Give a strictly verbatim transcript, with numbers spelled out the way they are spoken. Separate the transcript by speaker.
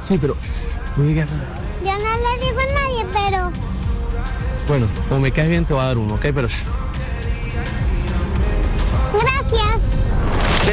Speaker 1: Sí, pero no digas nada.
Speaker 2: Yo no le digo a nadie, pero...
Speaker 1: Bueno, como me caes bien te voy a dar uno, ¿ok? Pero...
Speaker 2: Gracias.